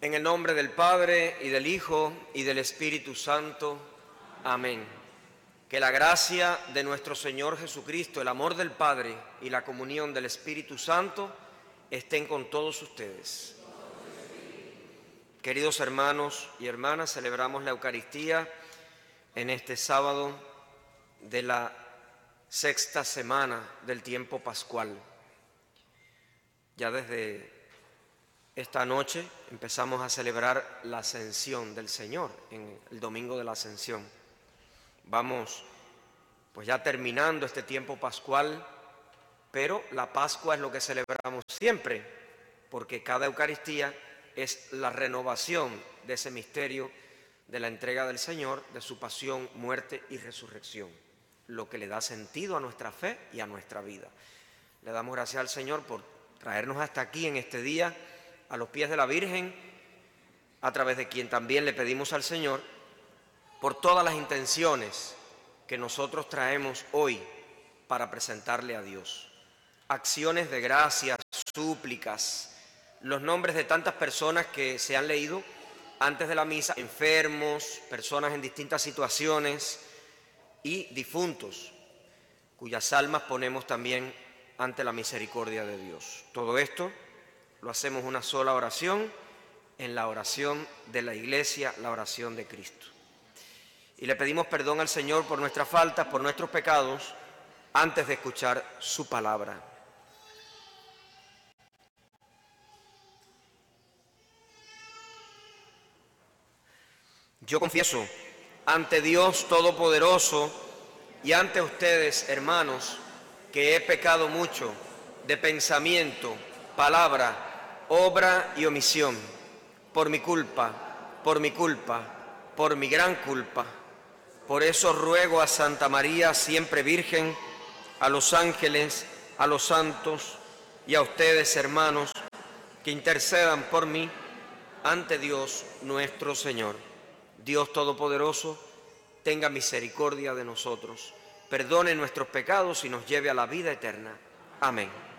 En el nombre del Padre, y del Hijo, y del Espíritu Santo. Amén. Que la gracia de nuestro Señor Jesucristo, el amor del Padre y la comunión del Espíritu Santo estén con todos ustedes. Queridos hermanos y hermanas, celebramos la Eucaristía en este sábado de la sexta semana del tiempo pascual. Ya desde esta noche empezamos a celebrar la Ascensión del Señor, en el Domingo de la Ascensión. Vamos pues ya terminando este tiempo pascual, pero la Pascua es lo que celebramos siempre, porque cada Eucaristía es la renovación de ese misterio de la entrega del Señor, de su pasión, muerte y resurrección, lo que le da sentido a nuestra fe y a nuestra vida. Le damos gracias al Señor por traernos hasta aquí en este día, a los pies de la Virgen, a través de quien también le pedimos al Señor por todas las intenciones que nosotros traemos hoy para presentarle a Dios. Acciones de gracias, súplicas, los nombres de tantas personas que se han leído antes de la misa, enfermos, personas en distintas situaciones y difuntos, cuyas almas ponemos también ante la misericordia de Dios. Todo esto lo hacemos una sola oración, en la oración de la Iglesia, la oración de Cristo. Y le pedimos perdón al Señor por nuestras faltas, por nuestros pecados, antes de escuchar su palabra. Yo confieso ante Dios Todopoderoso y ante ustedes, hermanos, que he pecado mucho de pensamiento, palabra, obra y omisión, por mi culpa, por mi gran culpa. Por eso ruego a Santa María, siempre Virgen, a los ángeles, a los santos y a ustedes, hermanos, que intercedan por mí ante Dios nuestro Señor. Dios Todopoderoso, tenga misericordia de nosotros, perdone nuestros pecados y nos lleve a la vida eterna. Amén.